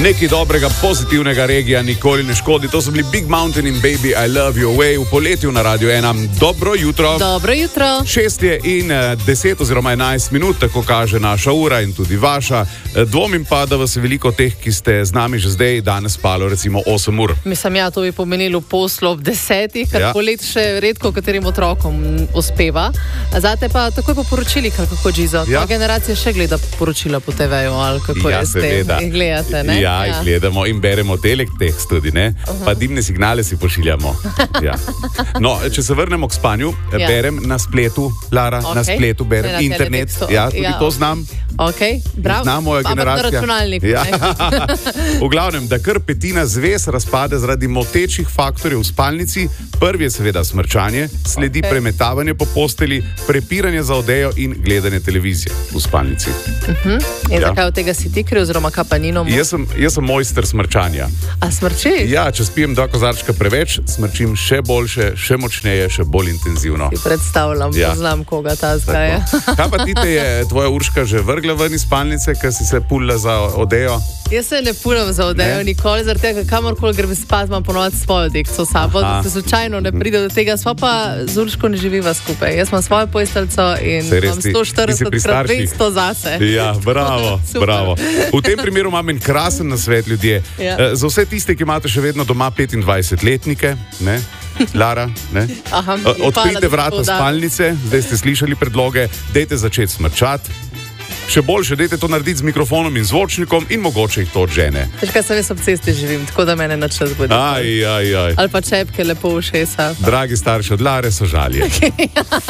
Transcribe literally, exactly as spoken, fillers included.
Nekaj dobrega, pozitivnega regija nikoli ne škodi. To so bili Big Mountain in Baby I Love You Way v poletju na Radio ena. Dobro jutro. Dobro jutro. Šest je in deset oziroma enajst minut, tako kaže naša ura in tudi vaša. Dvomim pa, da vas je veliko teh, ki ste z nami že zdaj, danes spalo recimo osem ur. Mislim, ja, to bi pomenilo poslo ob desetih, kar Ja. polet še redko katerim otrokom uspeva. Zate pa takoj po poročili, kar kako Džizo. Ja. Ta generacija še gleda poročila po te veju, ali kako Ja, je s tem? seveda. Jih gledate, ne? Ja, jih gledamo in beremo teletekst tudi, ne? Uh-huh. Pa dimne signale si pošiljamo. Ja. No, če se vrnemo k spanju, Ja. berem na spletu, Lara, Okej. na spletu berem Ne na internet. teletekstu. Ja, tudi Ja. to znam. Ok, bravo. Zna moja Ampak generacija. na računalniku. Ja. ne? V glavnem, da kar petina zvez razpade zaradi motečih faktorjev v spalnici. Prvi je seveda smrčanje, sledi Okej. premetavanje po posteli, prepiranje za odejo in gledanje televizije v spalnici. In Ja. zakaj od tega si ti kriv, oziroma kapanino? Jaz sem, jaz sem mojster smrčanja. A smrči? Ja, če spijem dva kozarčka preveč, smrčim še boljše, še močneje, še bolj intenzivno. Si predstavljam, Ja. poznam koga ta zgaja. Tako. Kaj pa ti te je tvoja Urška že vrgla ven iz spalnice, ker si se pulila za odejo? Jaz se ne punem za odejo Ne? nikoli, zaradi tega, kamorkoli grem spat, imam ponovadi svojo dekco sabo, Aha. da se slučajno ne pride do tega. Sva pa z Urško ne živiva skupaj. Jaz imam svojo posteljico in Saj res imam ti- sto ti si štirideset pri krat starših. dvesto zase. Ja, bravo, Super. bravo. V tem primeru imam en krasen nasvet, ljudje. Ja. Eh, Za vse tiste, ki imate še vedno doma petindvajsetletnike, ne? Lara, ne? Aha, Eh, hvala, Odprite da si vrata poudaril. spalnice, zdaj ste slišali predloge, dejte začeti smrčati. Še boljše, dejte to narediti z mikrofonom in zvočnikom in mogoče jih to odžene. Veš kaj, sem jaz ob cesti živim, tako da mene nič ne zbudi. Aj, aj, aj. Ali pa čepke lepo ušesa. Dragi starši od Lare so žalje.